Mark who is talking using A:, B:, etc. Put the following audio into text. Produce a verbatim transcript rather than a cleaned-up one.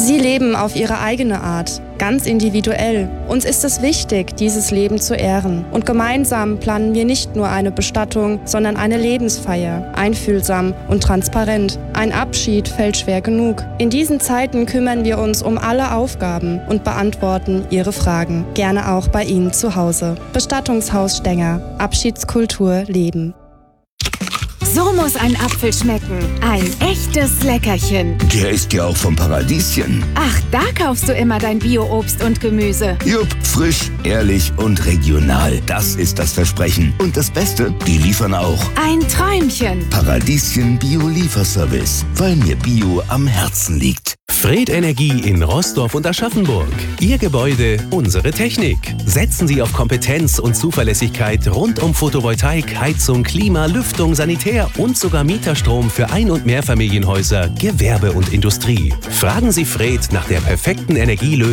A: Sie leben auf ihre eigene Art, ganz individuell. Uns ist es wichtig, dieses Leben zu ehren. Und gemeinsam planen wir nicht nur eine Bestattung, sondern eine Lebensfeier. Einfühlsam und transparent. Ein Abschied fällt schwer genug. In diesen Zeiten kümmern wir uns um alle Aufgaben und beantworten Ihre Fragen. Gerne auch bei Ihnen zu Hause. Bestattungshaus Stenger. Abschiedskultur leben.
B: So muss ein Apfel schmecken. Ein echtes Leckerchen.
C: Der ist ja auch vom Paradieschen.
B: Ach, da kaufst du immer dein Bio-Obst und Gemüse.
C: Jupp, frisch, ehrlich und regional. Das ist das Versprechen. Und das Beste, die liefern auch.
B: Ein Träumchen.
C: Paradieschen Bio-Lieferservice, weil mir Bio am Herzen liegt.
D: Fred Energie in Roßdorf und Aschaffenburg. Ihr Gebäude, unsere Technik. Setzen Sie auf Kompetenz und Zuverlässigkeit rund um Photovoltaik, Heizung, Klima, Lüftung, Sanitär und sogar Mieterstrom für Ein- und Mehrfamilienhäuser, Gewerbe und Industrie. Fragen Sie Fred nach der perfekten Energielösung